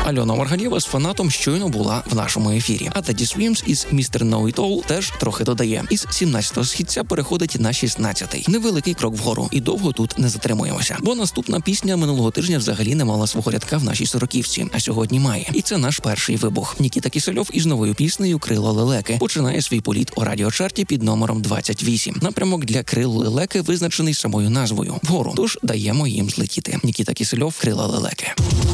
Альона Маргалєва з «Фанатом» щойно була в нашому ефірі. А Teddy Swims із «Mr. Know-It-All» теж трохи додає. Із 17-го східця переходить на 16-й. Невеликий крок вгору. І довго тут не затримуємося. Бо наступна пісня минулого тижня взагалі не мала свого рядка в нашій сороківці, а сьогодні має. І це наш перший вибух. Нікіта Кісельов із новою піснею «Крила лелеки» починає свій політ у радіочарті під номером 28. Напрямок для «Крил лелеки» визначений самою назвою – вгору. Тож даємо їм злетіти. Нікіта Кісельов, «Крила лелеки».